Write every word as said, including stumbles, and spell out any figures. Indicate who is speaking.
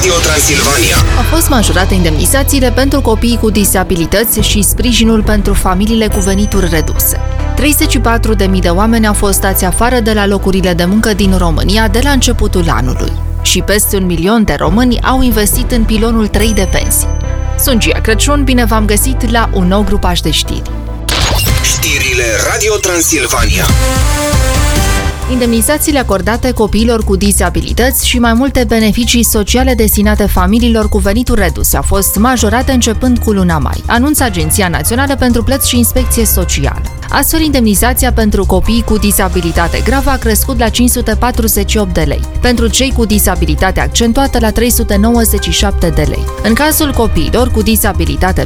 Speaker 1: Radio Transilvania.
Speaker 2: Au fost majorate indemnizațiile pentru copiii cu dizabilități și sprijinul pentru familiile cu venituri reduse. treizeci și patru de mii de oameni au fost dați afară de la locurile de muncă din România de la începutul anului. Și peste un milion de români au investit în pilonul trei de pensii. Sunt Gia Crăciun, bine v-am găsit la un nou grupaj de știri.
Speaker 1: Știrile Radio Transilvania.
Speaker 2: Indemnizațiile acordate copiilor cu dizabilități și mai multe beneficii sociale destinate familiilor cu venituri reduse au fost majorate începând cu luna mai, anunță Agenția Națională pentru Plăți și Inspecție Socială. Astfel, indemnizația pentru copiii cu dizabilitate gravă a crescut la cinci sute patruzeci și opt de lei, pentru cei cu dizabilitate accentuată la trei sute nouăzeci și șapte de lei. În cazul copiilor cu dizabilitate